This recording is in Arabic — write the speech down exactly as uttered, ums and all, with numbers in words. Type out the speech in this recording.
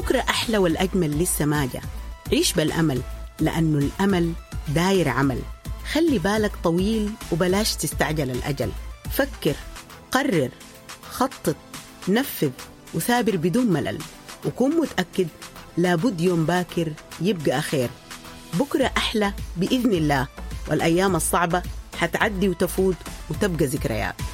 بكرة أحلى والأجمل لسه ما جاء. عيش بالأمل لأنه الأمل داير عمل. خلي بالك طويل وبلاش تستعجل الأجل. فكر، قرر، خطط، نفذ وثابر بدون ملل، وكون متأكد لابد يوم باكر يبقى خير. بكرة أحلى بإذن الله، والأيام الصعبة حتعدي وتفوت وتبقى ذكريات.